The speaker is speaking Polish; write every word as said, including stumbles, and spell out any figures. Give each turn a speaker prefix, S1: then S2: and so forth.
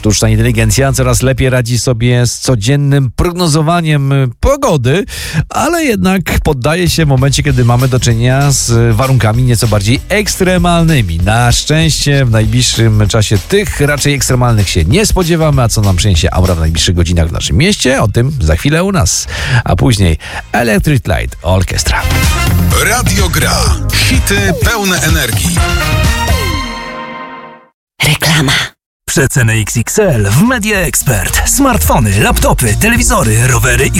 S1: Sztuczna inteligencja coraz lepiej radzi sobie z codziennym prognozowaniem pogody, ale jednak poddaje się w momencie, kiedy mamy do czynienia z warunkami nieco bardziej ekstremalnymi. Na szczęście w najbliższym czasie tych raczej ekstremalnych się nie spodziewamy, a co nam przyniesie aura w najbliższych godzinach w naszym mieście, o tym za chwilę u nas. A później Electric Light Orchestra.
S2: Radio Gra. Hity pełne energii.
S3: Reklama.
S4: Przeceny X X L w Media Expert. Smartfony, laptopy, telewizory, rowery i